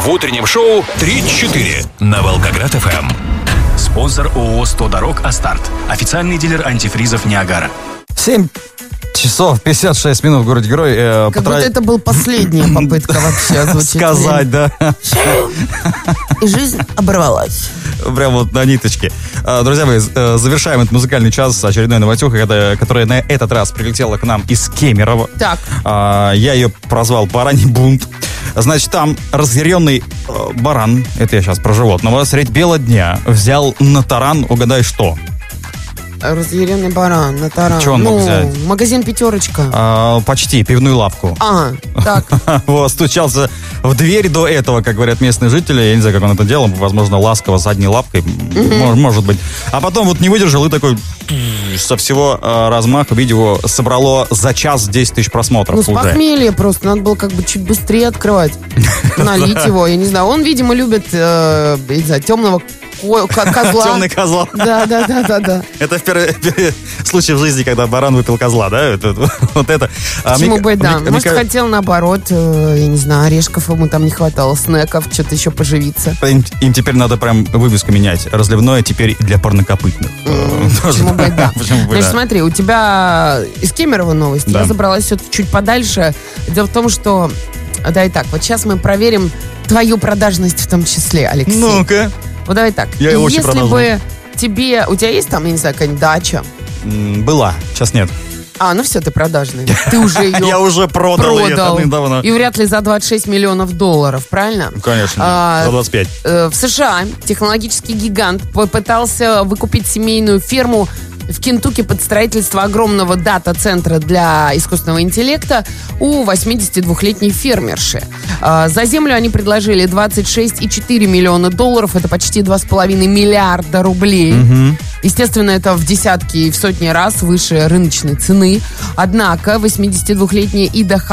в утреннем шоу «3-4» на Волгоград-ФМ. Спонсор ООО «100 дорог Астарт». Официальный дилер антифризов Ниагара. 7 часов 56 минут в городе Герой. Как будто это была последняя попытка вообще озвучить. Сказать, да. И жизнь оборвалась. Прям вот на ниточке. Друзья мои, завершаем этот музыкальный час с очередной новостюхой, которая на этот раз прилетела к нам из Кемерово. Так. Я ее прозвал «Бараний бунт». Значит, там разъяренный баран, это я сейчас про животного, средь бела дня взял на таран, угадай что? Разъяренный баран на таран. Что он мог взять? Магазин «Пятерочка». Почти, пивную лавку. Ага, так. Вот, стучался в дверь до этого, как говорят местные жители. Я не знаю, как он это делал. Возможно, ласково задней лапкой. Может быть. А потом вот не выдержал и такой со всего размаха видео собрало за час 10 тысяч просмотров. Ну, с похмелья просто. Надо было как бы чуть быстрее открывать. Налить его. Я не знаю. Он, видимо, любит, не знаю, темного козла. Темный козла. Да. Это первый случай в жизни, когда баран выпил козла, да? Вот это. Почему бы, да. Может, хотел наоборот, я не знаю, орешков ему там не хватало, снеков, что-то еще поживиться. Им теперь надо прям вывеску менять. Разливное теперь для парнокопытных. Почему бы, да. Значит, смотри, у тебя из Кемерово новости. Я забралась все-таки чуть подальше. Дело в том, что... Да и так, вот сейчас мы проверим твою продажность в том числе, Алексей. Ну-ка. Вот давай так. Я очень если бы тебе... У тебя есть там, я не знаю, какая-нибудь дача? Была, сейчас нет. Ну все, ты продажный. Ты уже ее Я уже продал ее давно. И вряд ли за 26 миллионов долларов, правильно? Конечно, за 25. В США технологический гигант попытался выкупить семейную ферму в Кентукки под строительство огромного дата-центра для искусственного интеллекта у 82-летней фермерши. За землю они предложили 26,4 миллиона долларов. Это почти 2,5 миллиарда рублей. Естественно, это в десятки и в сотни раз выше рыночной цены. Однако 82-летняя Ида